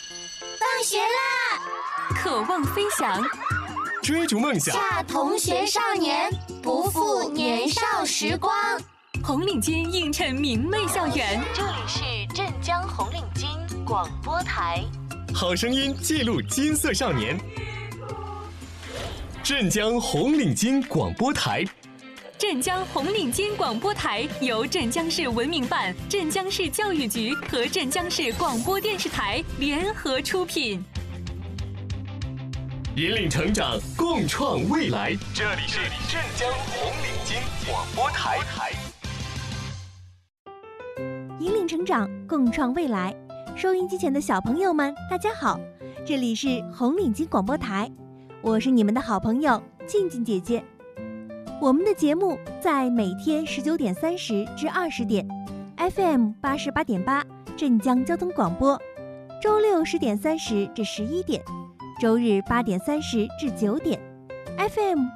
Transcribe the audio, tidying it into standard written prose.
放学啦！ 渴望飞翔， 追逐梦想， 下同学少年，不负年少时光。 红领巾映衬明媚校园。 这里是镇江红领巾广播台， 好声音记录金色少年。镇江红领巾广播台。 镇江红领巾广播台由镇江市文明办、镇江市教育局和镇江市广播电视台联合出品， 引领成长，共创未来。这里是镇江红领巾广播台。 引领成长，共创未来。收音机前的小朋友们，大家好，这里是红领巾广播台，我是你们的好朋友静静姐姐。我们的节目在每天19点30至20点 ，FM 88.8镇江交通广播；周六10点30至11点，周日8点30至9点，FM